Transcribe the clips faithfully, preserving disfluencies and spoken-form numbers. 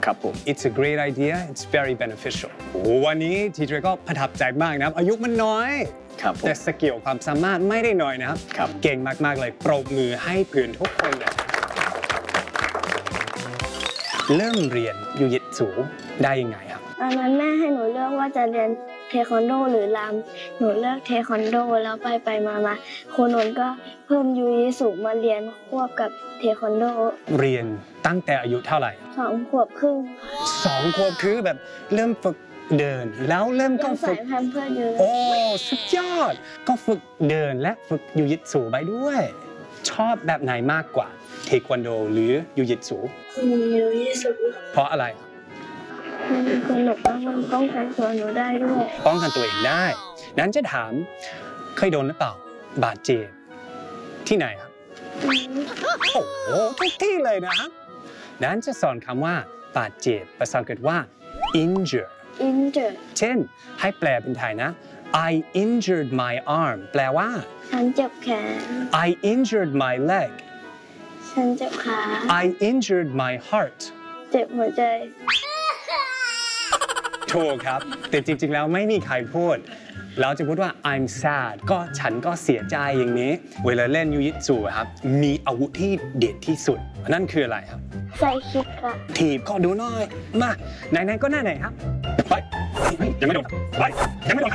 ครับผม It's a great idea it's very beneficial วันนี้ทีเจก็ประทับใจมากนะครับอายุมันน้อยแต่สกิลความสามารถไม่ได้น้อยนะครับเก่งมากๆเลยปรบมือให้เพื่อนทุกคนเลยเริ่มเรียนยูยิตสูได้ยังไงครับตอนนั้นแม่ให้หนูเลือกว่าจะเรียนเทควันโดหรือรำหนูเลือกเทควันโดแล้วไปไปมามาครูนนท์ก็เพิ่มยูยิสูมาเรียนควบกับเทควันโดเรียนตั้งแต่อายุเท่าไหร่สองขวบครึ่งสองขวบคือแบบเริ่มฝึกเดินแล้วเริ่มก็ฝึกแพมเพิร์สอยู่โอ้สุดยอดก็ฝึกเดินและฝึกยูยิตสูไปด้วยชอบแบบไหนมากกว่าเทควันโดหรือยูยิตสูยูยิสูเพราะอะไรมันสนุกแล้วมันป้องกันตัวหนูได้ด้วยป้องกันตัวเองได้นั้นจะถามเคยโดนหรือเปล่าบาดเจ็บที่ไหนครับโอ้โหทุกที่เลยนะครับนั้นจะสอนคำว่าบาดเจ็บภาษาอังกฤษว่า injure injure เช่นให้แปลเป็นไทยนะ I injured my arm แปลว่าฉันเจ็บแขน I injured my leg ฉันเจ็บขา I injured my heart เจ็บหัวใจถูกครับแต่จริงๆแล้วไม่มีใครพูดเราจะพูดว่า I'm sad ก็ฉันก็เสียใจอย่างนี้เวลาเล่นยูยิตสูครับมีอาวุธที่เด็ดที่สุดนั่นคืออะไรครับใส่คิกค่ะถีบก็ดูหน่อยมาไหนๆก็หน้าไหนครับไปยังไม่โดนไปยังไม่โดน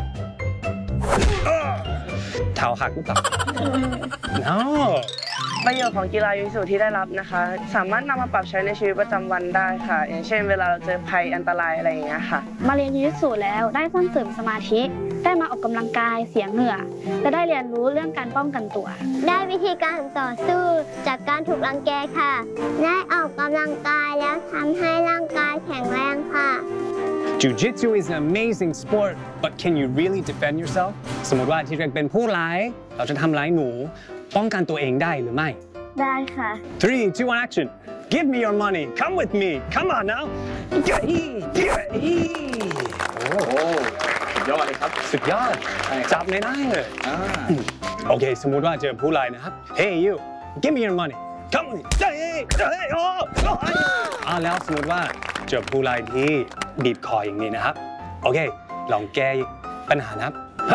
เท้าหักหรือเปล่า no ประโยชน์ของกีฬายูยิสูที่ได้รับนะคะสามารถนำมาปรับใช้ในชีวิตประจำวันได้ค่ะอย่างเช่นเวลาเราเจอภัยอันตรายอะไรอย่างเงี้ยค่ะมาเรียนยูยิสูแล้วได้สร้างเสริมสมาธิได้มาออกกำลังกายเสียเหงื่อและได้เรียนรู้เรื่องการป้องกันตัวได้วิธีการต่อสู้จากการถูกรังแกค่ะได้ออกกำลังกายแล้วทำให้ร่างกายแข็งแรงค่ะ Jiu-Jitsu is an amazing sport but can you really defend yourself สมมติว่าที่เรกเป็นผู้ร้ายเราจะทำร้ายหนูป้องกันตัวเองได้หรือไม่ได้ค่ะ three two one action give me your money come with me come on now โอ้โหสุดยอดเลยครับสุดยอดจับในได้เลยโอเคสมมุติว่าเจอผู้ร้ายนะครับ hey you give me your money come with me อ่าแล้วสมมติว่าเจอผู้ร้ายที่บีบคออย่างนี้นะครับโอเคลองแก้ปัญหานะครับ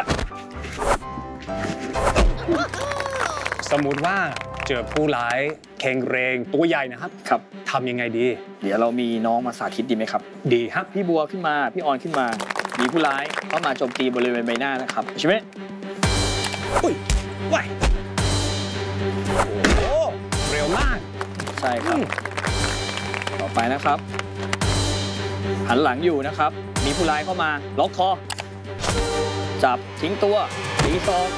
สมมุติว่าเจอผู้ร้ายแข็งแรงตัวใหญ่นะครับครับทำยังไงดีเดี๋ยวเรามีน้องมาสาธิตดีไหมครับดีครับพี่บัวขึ้นมาพี่ออนขึ้นมามีผู้ร้ายเข้ามาโจมตีบริเวณใบหน้านะครับใช่ไหมอุ้ยว้ายโอ้เร็วมากใช่ครับต่อไปนะครับหันหลังอยู่นะครับมีผู้ร้ายเข้ามาล็อกคอจับทิ้งตัวตีศอก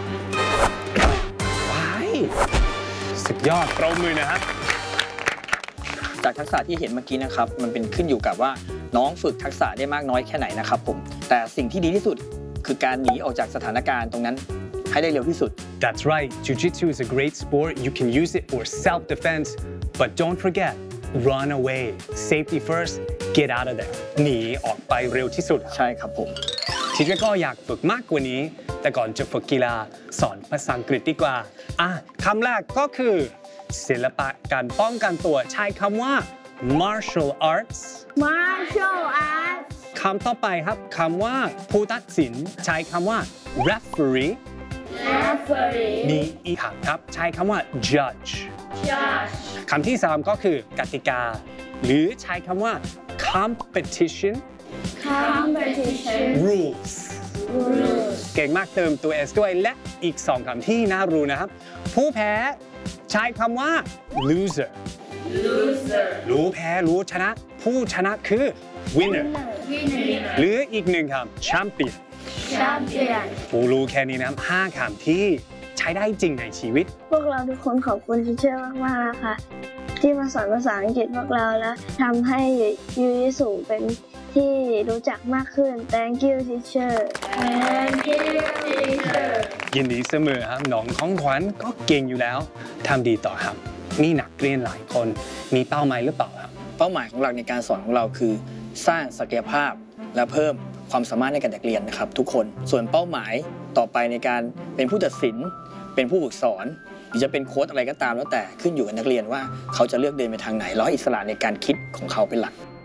สุดยอดปรบมือนะครับจากทักษะที่เห็นเมื่อกี้นะครับมันเป็นขึ้นอยู่กับว่าน้องฝึกทักษะได้มากน้อยแค่ไหนนะครับผมแต่สิ่งที่ดีที่สุดคือการหนีออกจากสถานการณ์ตรงนั้นให้ได้เร็วที่สุด That's right Jiu-Jitsu is a great sport you can use it for self-defense but don't forget run away safety first get out of there หนีออกไปเร็วที่สุดใช่ครับผมทีเจก็อยากฝึกมากกว่านี้แต่ก่อนจะฝึกกีฬาสอนภาษาอังกฤษดีกว่าอ่ะคำแรกก็คือศิลปะการป้องกันตัวใช้คำว่า martial arts martial arts คำต่อไปครับคำว่าผู้ตัดสินใช้คำว่า referee referee มีอีกคำครับใช้คำว่า judge judge คำที่สามก็คือกติกาหรือใช้คำว่า competition competition rules เก่งมากเติมตัว S ด้วยและอีกสองคำที่น่ารู้นะครับผู้แพ้ใช้คำว่า loser loser รู้แพ้รู้ชนะผู้ชนะคือ winner winner หรืออีกหนึ่งคำ champion champion ผู้รู้แค่นี้นะห้าคำที่ใช้ได้จริงในชีวิตพวกเราทุกคนขอบคุณที่เชื่อมากๆนะคะที่มาสอนภาษาอังกฤษพวกเราแล้วทำให้ยูยิสูเป็นที่รู้จักมากขึ้น Thank you teacher Thank you teacher ยินดีเสมอครับน้องของขวัญก็เก่งอยู่แล้วทำดีต่อครับมีนักเรียนหลายคนมีเป้าหมายหรือเปล่าครับเป้าหมายของเราในการสอนของเราคือสร้างศักยภาพและเพิ่มความสามารถในการเรียนนะครับทุกคนส่วนเป้าหมายต่อไปในการเป็นผู้ตัดสินเป็นผู้ฝึกสอนหรือจะเป็นโค้ชอะไรก็ตามแล้วแต่ขึ้นอยู่กับนักเรียนว่าเขาจะเลือกเดินไปทางไหนแล้วอิสระในการคิดของเขาเป็นหลัก